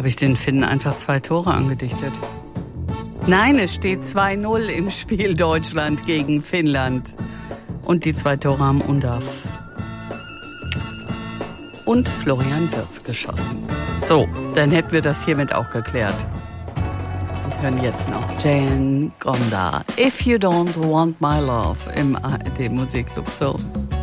Habe ich den Finnen einfach 2 Tore angedichtet? Nein, es steht 2-0 im Spiel Deutschland gegen Finnland. Und die 2 Tore haben Undaf und Florian Wirtz geschossen. So, dann hätten wir das hiermit auch geklärt. Und hören jetzt noch Jane Gonda, If You Don't Want My Love im ARD Musikclub. So.